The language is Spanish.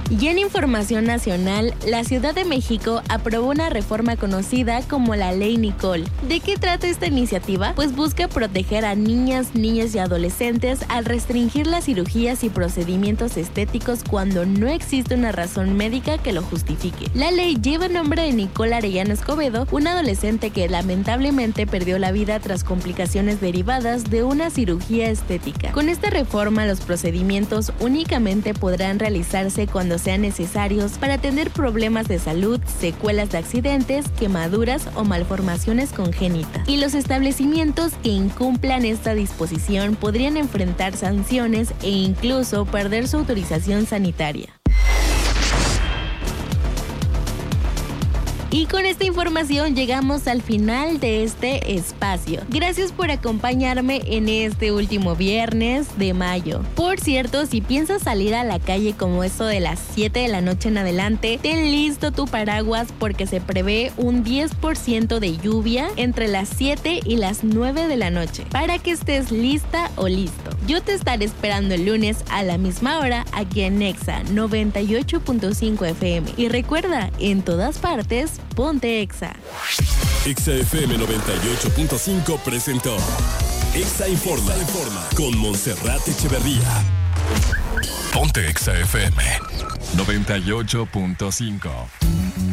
Y en información nacional, la Ciudad de México aprobó una reforma conocida como la Ley Nicole. ¿De qué trata esta iniciativa? Pues busca proteger a niñas, niños y adolescentes al restringir las cirugías y procedimientos estéticos cuando no existe una razón médica que lo justifique. La ley lleva el nombre de Nicole Arellano Escobedo, una adolescente que lamentablemente perdió la vida tras complicaciones derivadas de una cirugía estética. Con esta reforma, los procedimientos únicamente podrán realizarse cuando sean necesarios para atender problemas de salud, secuelas de accidentes, quemaduras o malformaciones congénitas. Y los establecimientos que incumplan esta disposición podrían enfrentar sanciones e incluso perder su autorización sanitaria. Y con esta información llegamos al final de este espacio. Gracias por acompañarme en este último viernes de mayo. Por cierto, si piensas salir a la calle como eso de las 7 de la noche en adelante, ten listo tu paraguas porque se prevé un 10% de lluvia entre las 7 y las 9 de la noche, para que estés lista o listo. Yo te estaré esperando el lunes a la misma hora aquí en Exa 98.5 FM. Y recuerda, en todas partes, ponte Exa. Exa FM 98.5 presentó Exa Informa con Montserrat Echeverría. Ponte Exa FM 98.5.